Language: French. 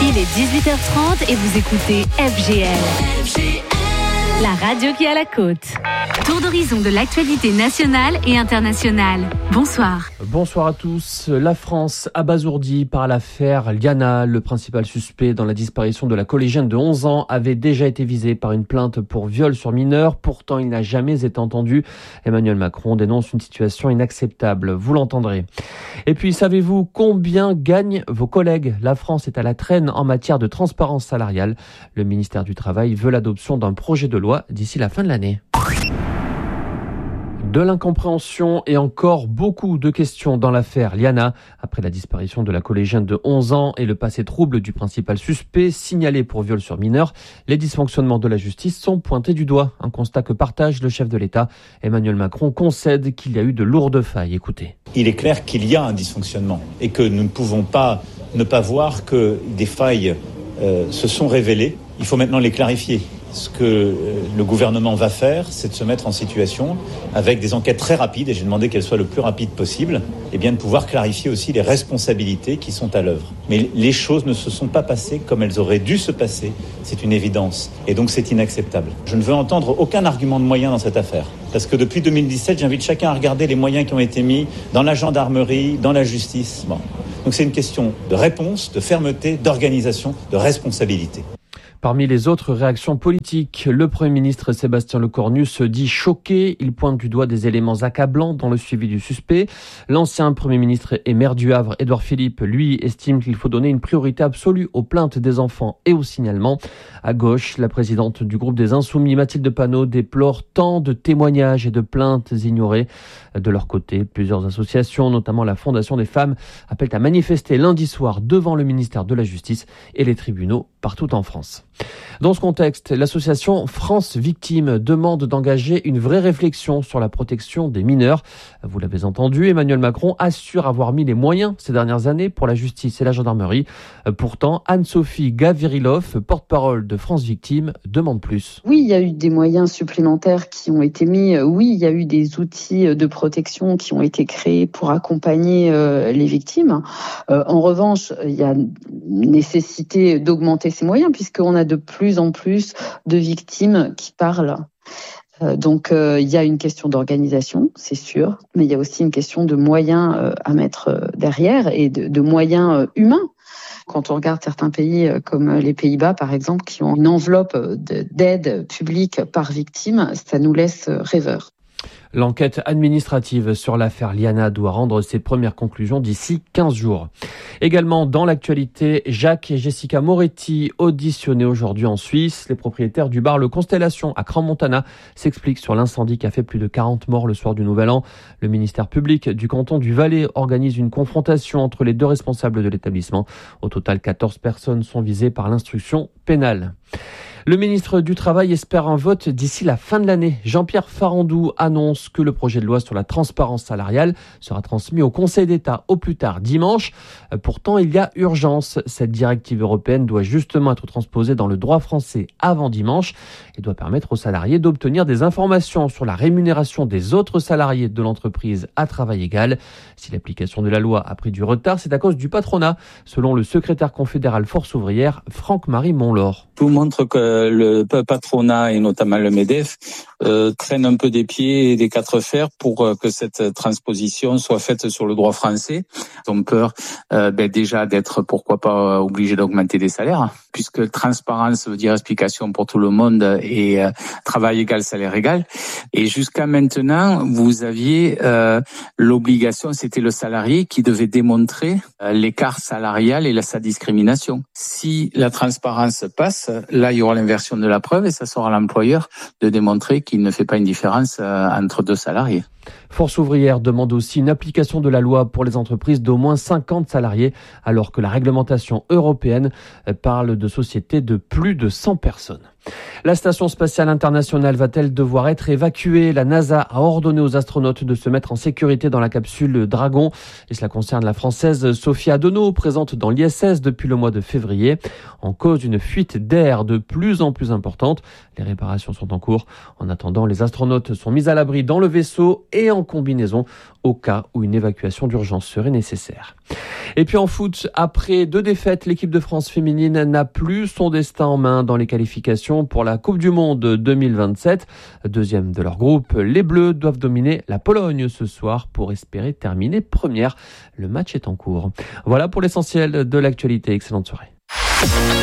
Il est 18h30 et vous écoutez FGL. La radio qui a la côte. Tour d'horizon de l'actualité nationale et internationale. Bonsoir. Bonsoir à tous. La France abasourdie par l'affaire Liana. Le principal suspect dans la disparition de la collégienne de 11 ans avait déjà été visé par une plainte pour viol sur mineur. Pourtant, il n'a jamais été entendu. Emmanuel Macron dénonce une situation inacceptable. Vous l'entendrez. Et puis, savez-vous combien gagnent vos collègues ? La France est à la traîne en matière de transparence salariale. Le ministère du Travail veut l'adoption d'un projet de loi d'ici la fin de l'année. De l'incompréhension et encore beaucoup de questions dans l'affaire Liana. Après la disparition de la collégienne de 11 ans et le passé trouble du principal suspect signalé pour viol sur mineur, les dysfonctionnements de la justice sont pointés du doigt. Un constat que partage le chef de l'État. Emmanuel Macron concède qu'il y a eu de lourdes failles. Écoutez. Il est clair qu'il y a un dysfonctionnement et que nous ne pouvons pas ne pas voir que des failles se sont révélées. Il faut maintenant les clarifier. Ce que le gouvernement va faire, c'est de se mettre en situation, avec des enquêtes très rapides, et j'ai demandé qu'elles soient le plus rapides possible, et bien de pouvoir clarifier aussi les responsabilités qui sont à l'œuvre. Mais les choses ne se sont pas passées comme elles auraient dû se passer, c'est une évidence, et donc c'est inacceptable. Je ne veux entendre aucun argument de moyens dans cette affaire, parce que depuis 2017, j'invite chacun à regarder les moyens qui ont été mis dans la gendarmerie, dans la justice. Bon. Donc c'est une question de réponse, de fermeté, d'organisation, de responsabilité. Parmi les autres réactions politiques, le Premier ministre Sébastien Lecornu se dit choqué. Il pointe du doigt des éléments accablants dans le suivi du suspect. L'ancien Premier ministre et maire du Havre, Édouard Philippe, lui, estime qu'il faut donner une priorité absolue aux plaintes des enfants et aux signalements. À gauche, la présidente du groupe des Insoumis, Mathilde Panot, déplore tant de témoignages et de plaintes ignorées. De leur côté, plusieurs associations, notamment la Fondation des femmes, appellent à manifester lundi soir devant le ministère de la Justice et les tribunaux partout en France. Dans ce contexte, l'association France Victimes demande d'engager une vraie réflexion sur la protection des mineurs. Vous l'avez entendu, Emmanuel Macron assure avoir mis les moyens ces dernières années pour la justice et la gendarmerie. Pourtant, Anne-Sophie Gavirilov, porte-parole de France Victimes, demande plus. Oui, il y a eu des moyens supplémentaires qui ont été mis. Oui, il y a eu des outils de protection qui ont été créés pour accompagner les victimes. En revanche, il y a nécessité d'augmenter ces moyens puisqu'on a de plus en plus de victimes qui parlent. Donc il y a une question d'organisation, c'est sûr, mais il y a aussi une question de moyens à mettre derrière et de moyens humains. Quand on regarde certains pays comme les Pays-Bas, par exemple, qui ont une enveloppe d'aide publique par victime, ça nous laisse rêveurs. L'enquête administrative sur l'affaire Liana doit rendre ses premières conclusions d'ici 15 jours. Également dans l'actualité, Jacques et Jessica Moretti auditionnés aujourd'hui en Suisse. Les propriétaires du bar Le Constellation à Crans-Montana s'expliquent sur l'incendie qui a fait plus de 40 morts le soir du Nouvel An. Le ministère public du canton du Valais organise une confrontation entre les deux responsables de l'établissement. Au total, 14 personnes sont visées par l'instruction pénale. Le ministre du Travail espère un vote d'ici la fin de l'année. Jean-Pierre Farandou annonce que le projet de loi sur la transparence salariale sera transmis au Conseil d'État au plus tard dimanche. Pourtant, il y a urgence. Cette directive européenne doit justement être transposée dans le droit français avant dimanche et doit permettre aux salariés d'obtenir des informations sur la rémunération des autres salariés de l'entreprise à travail égal. Si l'application de la loi a pris du retard, c'est à cause du patronat, selon le secrétaire confédéral Force ouvrière, Franck-Marie Monlor. Tout montre que le patronat et notamment le MEDEF traînent un peu des pieds et des quatre fers pour que cette transposition soit faite sur le droit français. Ils ont peur déjà d'être, pourquoi pas, obligés d'augmenter des salaires, puisque transparence veut dire explication pour tout le monde et travail égal, salaire égal. Et jusqu'à maintenant, vous aviez l'obligation, c'était le salarié qui devait démontrer l'écart salarial et sa discrimination. Si la transparence passe, là, il y aura l'inversion de la preuve et ça sera à l'employeur de démontrer qu'il ne fait pas une différence entre deux salariés. Force ouvrière demande aussi une application de la loi pour les entreprises d'au moins 50 salariés, alors que la réglementation européenne parle de sociétés de plus de 100 personnes. La station spatiale internationale va-t-elle devoir être évacuée ? La NASA a ordonné aux astronautes de se mettre en sécurité dans la capsule Dragon. Et cela concerne la Française Sophia Adenau, présente dans l'ISS depuis le mois de février. En cause d'une fuite d'air de plus en plus importante. Les réparations sont en cours. En attendant, les astronautes sont mis à l'abri dans le vaisseau et et en combinaison au cas où une évacuation d'urgence serait nécessaire. Et puis en foot, après 2 défaites, l'équipe de France féminine n'a plus son destin en main dans les qualifications pour la Coupe du Monde 2027. Deuxième de leur groupe, les Bleus doivent dominer la Pologne ce soir pour espérer terminer première. Le match est en cours. Voilà pour l'essentiel de l'actualité. Excellente soirée.